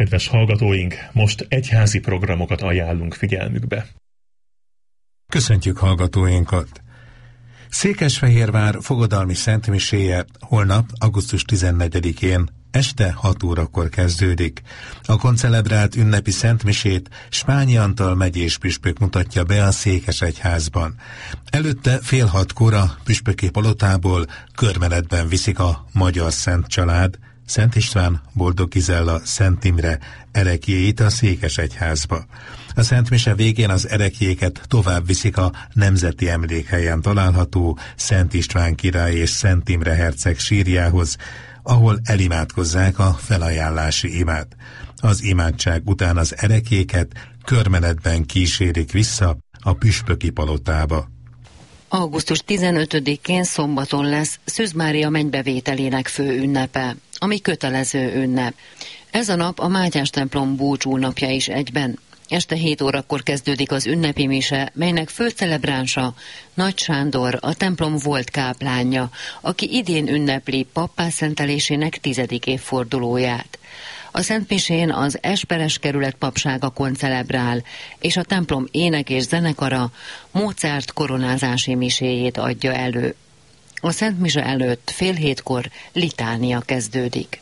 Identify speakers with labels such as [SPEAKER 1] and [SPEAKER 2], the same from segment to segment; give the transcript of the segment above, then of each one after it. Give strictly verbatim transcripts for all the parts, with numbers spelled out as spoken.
[SPEAKER 1] Kedves hallgatóink, most egyházi programokat ajánlunk figyelmükbe.
[SPEAKER 2] Köszöntjük hallgatóinkat! Székesfehérvár fogadalmi szentmiséje holnap, augusztus tizennegyedikén este hat órakor kezdődik. A koncelebrált ünnepi szentmisét Spányi Antal megyés püspök mutatja be a székesegyházban. Előtte fél hatkor a püspöki palotából körmenetben viszik a magyar szent család, Szent István, Boldog Gizella, Szent Imre ereklyéit a székesegyházba. A szentmise végén az ereklyéket tovább viszik a Nemzeti Emlékhelyen található Szent István király és Szent Imre herceg sírjához, ahol elimádkozzák a felajánlási imát. Az imádság után az ereklyéket körmenetben kísérik vissza a püspöki palotába.
[SPEAKER 3] augusztus tizenötödikén szombaton lesz Szűz Mária mennybevételének fő ünnepe, ami kötelező ünnep. Ez a nap a Mátyás templom búcsú napja is egyben. Este hét órakor kezdődik az ünnepi mise, melynek főcelebránsa Nagy Sándor, a templom volt káplánja, aki idén ünnepli pappá szentelésének tizedik évfordulóját. A szentmisén az Esperes kerület papsága koncelebrál, és a templom ének és zenekara Mozart koronázási miséjét adja elő. A szentmise előtt fél hétkor litánia kezdődik.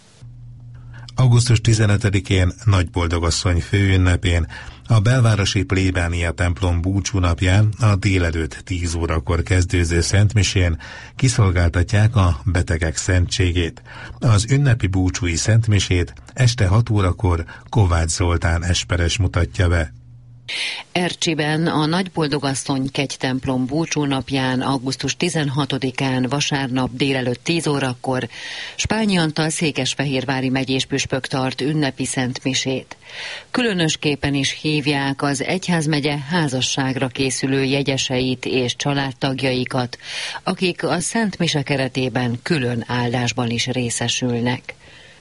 [SPEAKER 2] augusztus tizenötödikén Nagyboldogasszony főünnepén, a belvárosi plébánia templom búcsúnapján a délelőtt tíz órakor kezdődő szentmisén kiszolgáltatják a betegek szentségét. Az ünnepi búcsúi szentmisét este hat órakor Kovács Zoltán esperes mutatja be.
[SPEAKER 3] Ercsiben a Nagyboldogasszony kegytemplom búcsúnapján, augusztus tizenhatodikán vasárnap délelőtt tíz órakor Spányi Antal székesfehérvári megyés püspök tart ünnepi szentmisét. Különösképpen is hívják az egyházmegye házasságra készülő jegyeseit és családtagjaikat, akik a szentmise keretében külön áldásban is részesülnek.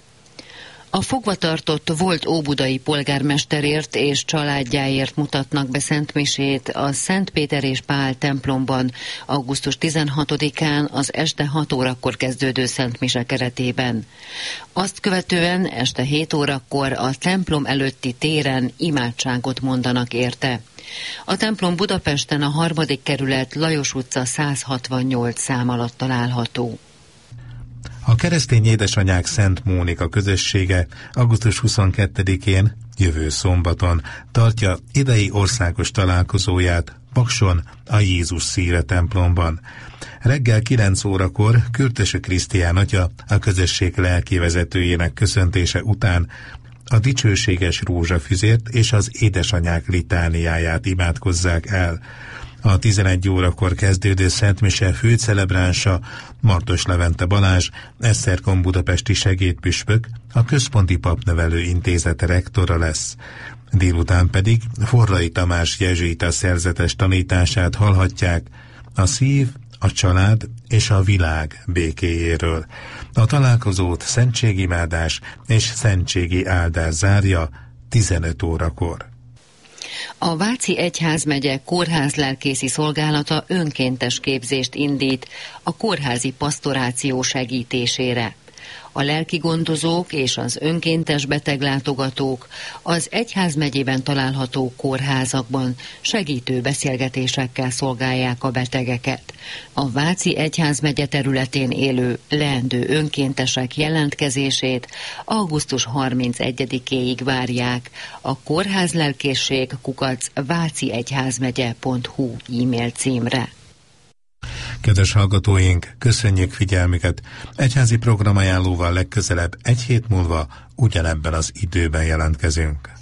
[SPEAKER 3] A fogvatartott volt óbudai polgármesterért és családjáért mutatnak be szentmisét a Szent Péter és Pál templomban augusztus tizenhatodikán az este hat órakor kezdődő szentmise keretében. Azt követően este hét órakor a templom előtti téren imádságot mondanak érte. A templom Budapesten a harmadik kerület Lajos utca száz hatvannyolc szám alatt található.
[SPEAKER 2] A keresztény édesanyák Szent Mónika közössége augusztus huszonkettedikén, jövő szombaton tartja idei országos találkozóját Pakson, a Jézus Szíve templomban. Reggel kilenc órakor Kürtösö Krisztián atya, a közösség lelkivezetőjének köszöntése után a dicsőséges rózsafüzért és az édesanyák litániáját imádkozzák el. A tizenegy órakor kezdődő szentmise főcelebránsa Martos Levente Balázs, Esztergom budapesti segédpüspök, a Központi Papnevelő Intézet rektora lesz. Délután pedig Forrai Tamás jezsuita szerzetes tanítását hallhatják a szív, a család és a világ békéjéről. A találkozót szentségimádás és szentségi áldás zárja tizenöt órakor.
[SPEAKER 3] A Váci Egyházmegye kórházlelkészi szolgálata önkéntes képzést indít a kórházi pasztoráció segítésére. A lelkigondozók és az önkéntes beteglátogatók az egyházmegyében található kórházakban segítő beszélgetésekkel szolgálják a betegeket. A Váci Egyházmegye területén élő leendő önkéntesek jelentkezését augusztus harmincegyedikéig várják a kórházlelkészség kukac váciegyházmegye pont hu e-mail címre.
[SPEAKER 2] Kedves hallgatóink, köszönjük figyelmüket! Egyházi programajánlóval legközelebb egy hét múlva ugyanebben az időben jelentkezünk.